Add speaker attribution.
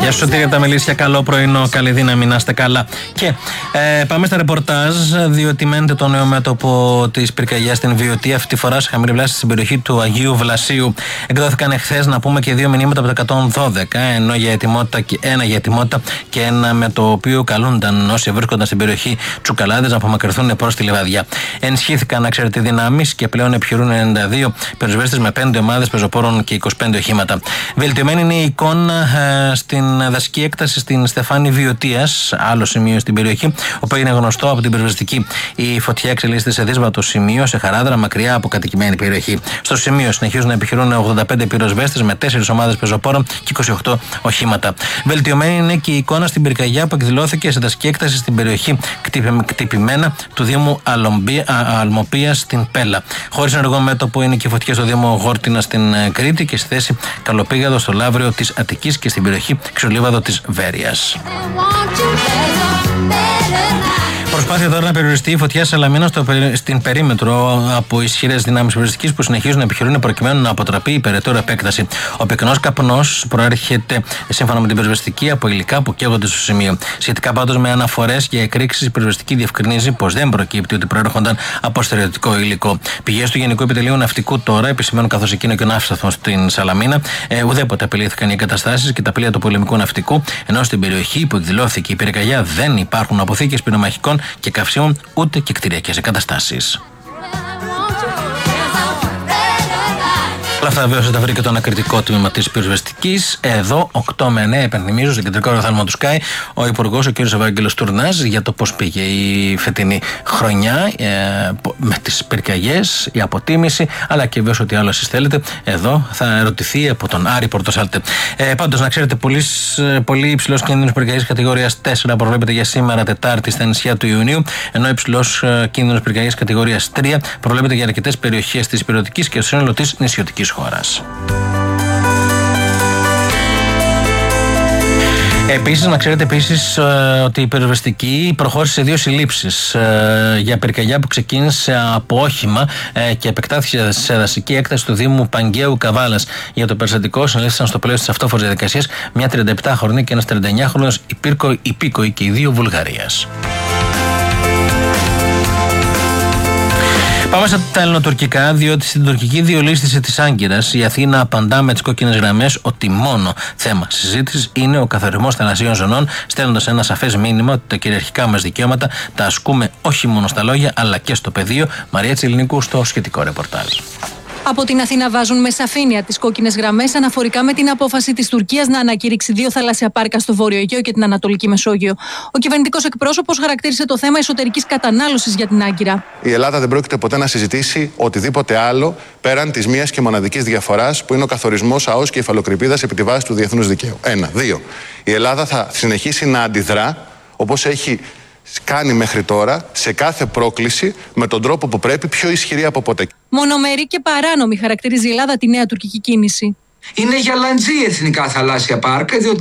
Speaker 1: Γεια σου, Σωτήρια τα Μελίσια. Καλό πρωινό, καλή δύναμη, να είστε καλά. Και πάμε στα ρεπορτάζ, διότι μένετε το νέο μέτωπο της πυρκαγιάς στην Βιωτή. Αυτή τη φορά σε χαμηλή βλάση στην περιοχή του Αγίου Βλασίου. Εκδόθηκαν εχθές, να πούμε, και 2 μηνύματα από το 112. Ένα για ετοιμότητα και ένα με το οποίο καλούνταν όσοι βρίσκονταν στην περιοχή Τσουκαλάδες να απομακρυνθούν προς τη Λιβαδιά. Ενισχύθηκαν, ξέρετε, δυνάμεις και πλέον επιχειρούν 92 πυροσβέστες με 5 ομάδες πεζοπόρων και 25 οχήματα. Βελτιωμένη είναι η εικόνα στην δασική έκταση στην Στεφάνη Βιωτίας, άλλο σημείο στην περιοχή, όπου είναι γνωστό από την πυροσβεστική. Η φωτιά εξελίσσεται σε δύσβατο σημείο, σε χαράδρα, μακριά από κατοικημένη περιοχή. Στο σημείο συνεχίζουν να επιχειρούν 85 πυροσβέστες με 4 ομάδες πεζοπόρων και 28 οχήματα. Βελτιωμένη είναι και η εικόνα στην πυρκαγιά που εκδηλώθηκε σε δασική έκταση στην περιοχή Κτυπημένα του Δήμου Αλμοπίας στην Πέλα. Χωρίς ενεργό μέτωπο είναι και η φωτιά στο Δήμο Γόρτινα στην Κρήτη και στη θέση Καλοπήγαδο στο Λαύριο της Αττικής και στην περιοχή Ξυλίβαδο της Βέρειας. Προσπάθεια τώρα να περιοριστεί η φωτιά Σαλαμίνα στην περίμετρο από ισχυρές δυνάμεις πυροσβεστικής που συνεχίζουν να επιχειρούν προκειμένου να αποτραπεί η περαιτέρω επέκταση. Ο πυκνός καπνός προέρχεται σύμφωνα με την πυροσβεστική από υλικά που καίγονται στο σημείο. Σχετικά πάντως με αναφορές και εκρήξεις, η πυροσβεστική διευκρινίζει πως δεν προκύπτει ότι προέρχονταν από στερεωτικό υλικό. Πηγές του Γενικού Επιτελείου Ναυτικού τώρα επισημαίνουν, καθώς εκείνο και ο ναύσταθμο στην Σαλαμίνα, ουδέποτε απειλήθηκαν οι εγκαταστάσεις και τα πλοία του πολεμικού ναυτικού, ενώ στην περιοχή που εκδηλώθηκε η πυρκαγιά δεν υπάρχουν αποθήκες πυρομαχικών και καυσίμων ούτε και κτηριακές εγκαταστάσεις. Όλα αυτά βεβαίως θα βρει και το ανακριτικό τμήμα της πυροσβεστικής. Εδώ, 8 με 9, υπενθυμίζω, στο κεντρικό ορθάλμα του Sky, ο Υπουργός, ο κ. Ευάγγελος Τουρνάς, για το πώς πήγε η φετινή χρονιά με τις πυρκαγιές, η αποτίμηση, αλλά και βέβαια ό,τι άλλο εσείς θέλετε. Εδώ θα ερωτηθεί από τον Άρη Πορτοσάλτε. Πάντως, να ξέρετε, πολύ υψηλός κίνδυνος πυρκαγιής κατηγορίας 4 προβλέπεται για σήμερα, Τετάρτη, στα νησιά του Ιουνίου, ενώ υψηλός κίνδυνος πυρκαγιής κατηγορίας 3 προβλέπεται για αρκετές περιοχές της ηπειρωτικής και στο σύνολο της νησιωτικής χώρας. Επίσης, να ξέρετε ότι η πυροσβεστική προχώρησε σε 2 συλλήψεις για πυρκαγιά που ξεκίνησε από όχημα και επεκτάθηκε σε δασική έκταση του Δήμου Παγκαίου Καβάλας. Για το περιστατικό συνελήφθησαν στο πλαίσιο της αυτόφορης διαδικασίας μια 37χρονη και ένας 39χρονος υπήκοοι και οι 2 Βουλγαρίας. Πάμε στα ελληνοτουρκικά, διότι στην τουρκική διολίσθηση της Άγκυρας η Αθήνα απαντά με τις κόκκινες γραμμές ότι μόνο θέμα συζήτησης είναι ο καθαρισμός θαλασσίων ζωνών, στέλνοντας ένα σαφές μήνυμα ότι τα κυριαρχικά μας δικαιώματα τα ασκούμε όχι μόνο στα λόγια αλλά και στο πεδίο. Μαρία Τσιλινίκου στο σχετικό ρεπορτάζ.
Speaker 2: Από την Αθήνα βάζουν με σαφήνεια τις κόκκινες γραμμές αναφορικά με την απόφαση της Τουρκίας να ανακήρυξει 2 θαλάσσια πάρκα στο Βόρειο Αιγαίο και την Ανατολική Μεσόγειο. Ο κυβερνητικός εκπρόσωπος χαρακτήρισε το θέμα εσωτερικής κατανάλωσης για την Άγκυρα.
Speaker 3: Η Ελλάδα δεν πρόκειται ποτέ να συζητήσει οτιδήποτε άλλο πέραν της μίας και μοναδικής διαφοράς που είναι ο καθορισμός ΑΟΣ και υφαλοκρηπίδας επί τη βάση του διεθνούς δικαίου. 1. 2. Η Ελλάδα θα συνεχίσει να αντιδρά όπως έχει κάνει μέχρι τώρα σε κάθε πρόκληση με τον τρόπο που πρέπει, πιο ισχυρή από ποτέ.
Speaker 2: Μονομερή και παράνομη χαρακτηρίζει η Ελλάδα τη νέα τουρκική κίνηση.
Speaker 4: Είναι για λαντζή εθνικά θαλάσσια πάρκα, διότι